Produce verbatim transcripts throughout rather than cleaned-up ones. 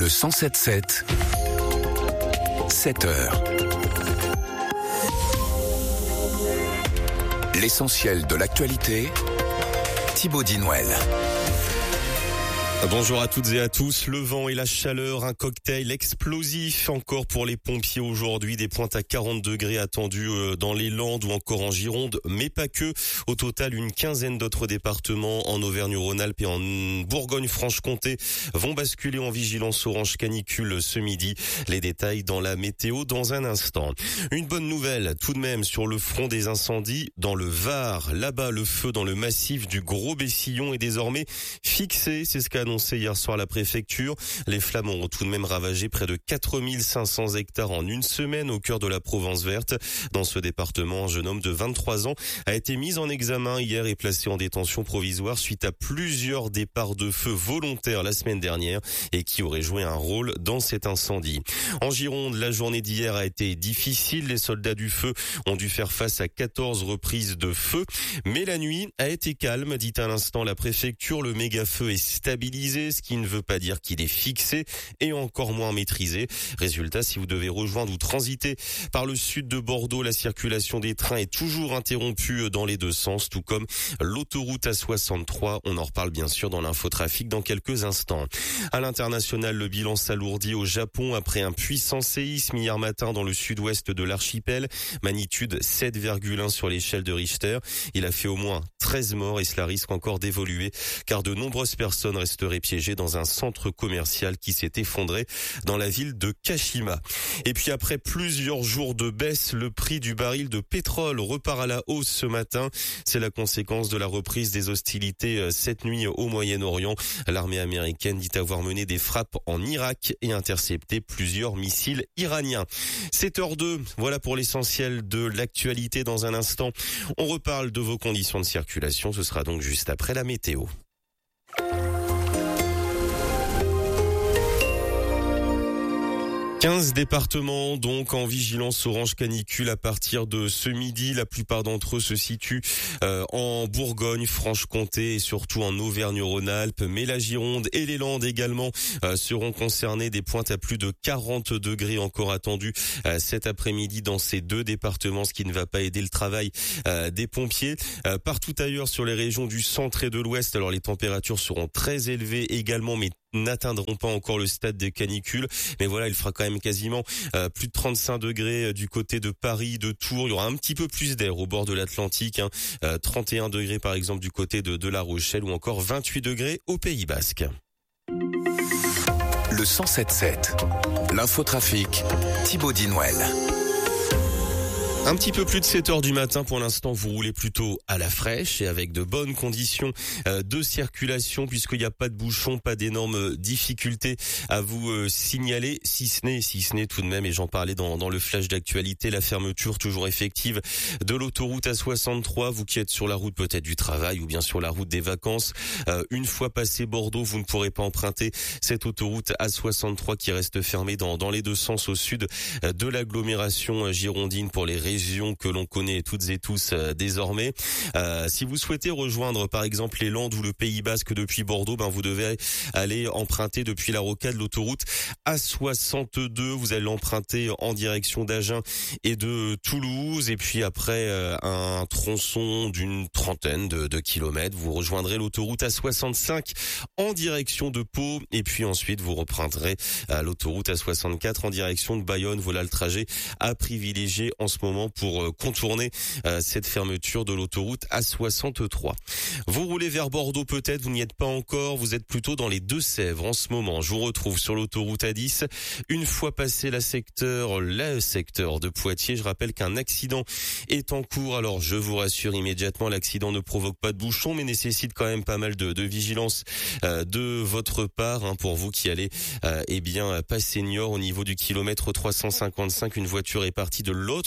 Le cent sept sept, sept heures. L'essentiel de l'actualité, Thibaut Dinouel. Bonjour à toutes et à tous. Le vent et la chaleur, un cocktail explosif encore pour les pompiers aujourd'hui. Des pointes à quarante degrés attendues dans les Landes ou encore en Gironde, mais pas que. Au total, une quinzaine d'autres départements en Auvergne-Rhône-Alpes et en Bourgogne-Franche-Comté vont basculer en vigilance orange canicule ce midi. Les détails dans la météo dans un instant. Une bonne nouvelle tout de même sur le front des incendies dans le Var. Là-bas, le feu dans le massif du Gros Bessillon est désormais fixé. C'est ce qu'a annoncé hier soir la préfecture. Les flammes ont tout de même ravagé près de quatre mille cinq cents hectares en une semaine au cœur de la Provence verte. Dans ce département, un jeune homme de vingt-trois ans a été mis en examen hier et placé en détention provisoire suite à plusieurs départs de feu volontaires la semaine dernière et qui auraient joué un rôle dans cet incendie. En Gironde, la journée d'hier a été difficile. Les soldats du feu ont dû faire face à quatorze reprises de feu. Mais la nuit a été calme, dit à l'instant la préfecture. Le méga-feu est stabilisé, ce qui ne veut pas dire qu'il est fixé et encore moins maîtrisé. Résultat, si vous devez rejoindre ou transiter par le sud de Bordeaux, la circulation des trains est toujours interrompue dans les deux sens, tout comme l'autoroute A soixante-trois. On en reparle bien sûr dans l'infotrafic dans quelques instants. À l'international, le bilan s'alourdit au Japon après un puissant séisme hier matin dans le sud-ouest de l'archipel. Magnitude sept virgule un sur l'échelle de Richter. Il a fait au moins treize morts et cela risque encore d'évoluer car de nombreuses personnes resteraient piégées dans un centre commercial qui s'est effondré dans la ville de Kashima. Et puis après plusieurs jours de baisse, le prix du baril de pétrole repart à la hausse ce matin. C'est la conséquence de la reprise des hostilités cette nuit au Moyen-Orient. L'armée américaine dit avoir mené des frappes en Irak et intercepté plusieurs missiles iraniens. sept heures deux, voilà pour l'essentiel de l'actualité. Dans un instant, on reparle de vos conditions de circulation. Ce sera donc juste après la météo. quinze départements donc en vigilance orange canicule à partir de ce midi. La plupart d'entre eux se situent euh, en Bourgogne, Franche-Comté et surtout en Auvergne-Rhône-Alpes. Mais la Gironde et les Landes également euh, seront concernés. Des pointes à plus de quarante degrés encore attendues euh, cet après-midi dans ces deux départements, ce qui ne va pas aider le travail euh, des pompiers. Euh, partout ailleurs sur les régions du centre et de l'ouest, alors les températures seront très élevées également, mais n'atteindront pas encore le stade des canicules. Mais voilà, il fera quand même quasiment euh, plus de trente-cinq degrés euh, du côté de Paris, de Tours. Il y aura un petit peu plus d'air au bord de l'Atlantique. Hein. Euh, trente et un degrés par exemple du côté de, de La Rochelle ou encore vingt-huit degrés au Pays Basque. Le cent sept sept, l'infotrafic, Thibaut Dinouel. Un petit peu plus de sept heures du matin pour l'instant, vous roulez plutôt à la fraîche et avec de bonnes conditions de circulation puisqu'il n'y a pas de bouchons, pas d'énormes difficultés à vous signaler, si ce n'est, si ce n'est tout de même, et j'en parlais dans, dans le flash d'actualité, la fermeture toujours effective de l'autoroute A soixante-trois, vous qui êtes sur la route peut-être du travail ou bien sur la route des vacances, euh, une fois passé Bordeaux, vous ne pourrez pas emprunter cette autoroute A soixante-trois qui reste fermée dans, dans les deux sens au sud de l'agglomération girondine pour les régions que l'on connaît toutes et tous euh, désormais. Euh, si vous souhaitez rejoindre par exemple les Landes ou le Pays Basque depuis Bordeaux, ben vous devez aller emprunter depuis la rocade l'autoroute A soixante-deux. Vous allez l'emprunter en direction d'Agen et de Toulouse et puis après euh, un tronçon d'une trentaine de, de kilomètres, vous rejoindrez l'autoroute A soixante-cinq en direction de Pau et puis ensuite vous reprendrez euh, l'autoroute A soixante-quatre en direction de Bayonne. Voilà le trajet à privilégier en ce moment pour contourner euh, cette fermeture de l'autoroute A soixante-trois. Vous roulez vers Bordeaux peut-être, vous n'y êtes pas encore, vous êtes plutôt dans les Deux-Sèvres en ce moment. Je vous retrouve sur l'autoroute A dix. Une fois passé la secteur, le secteur de Poitiers, je rappelle qu'un accident est en cours. Alors je vous rassure immédiatement, l'accident ne provoque pas de bouchon mais nécessite quand même pas mal de, de vigilance euh, de votre part hein, pour vous qui allez euh, eh bien passer Niort au niveau du kilomètre trois cent cinquante-cinq. Une voiture est partie de l'autre côté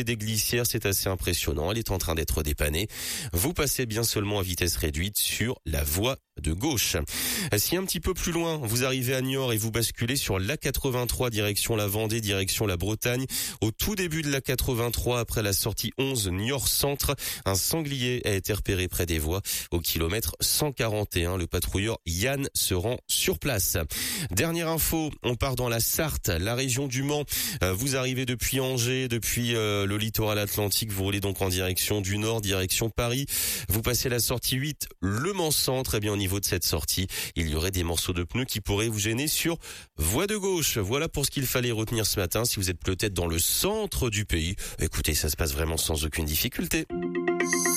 côté des Glissières, c'est assez impressionnant. Elle est en train d'être dépannée. Vous passez bien seulement à vitesse réduite sur la voie de gauche. Si un petit peu plus loin, vous arrivez à Niort et vous basculez sur l'A quatre-vingt-trois direction la Vendée, direction la Bretagne. Au tout début de l'A quatre-vingt-trois, après la sortie onze Niort Centre, un sanglier a été repéré près des voies. Au kilomètre cent quarante et un, le patrouilleur Yann se rend sur place. Dernière info, on part dans la Sarthe, la région du Mans. Vous arrivez depuis Angers, depuis euh, le littoral atlantique, vous roulez donc en direction du nord, direction Paris. Vous passez la sortie huit, Le Mans Centre. Eh bien, au niveau de cette sortie, il y aurait des morceaux de pneus qui pourraient vous gêner sur voie de gauche. Voilà pour ce qu'il fallait retenir ce matin. Si vous êtes peut-être dans le centre du pays, écoutez, ça se passe vraiment sans aucune difficulté.